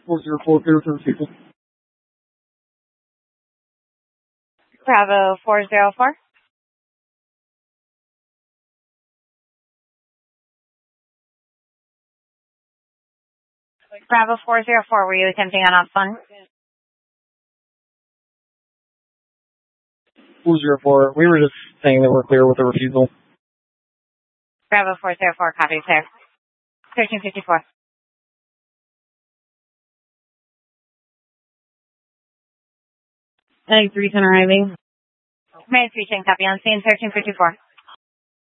404, clear for refusal. Bravo 404. Bravo 404, were you attempting on fun? 404, we were just saying that we're clear with the refusal. Bravo 404, copy, clear. 1354. 9310 arriving. May 310, copy on scene, 1354.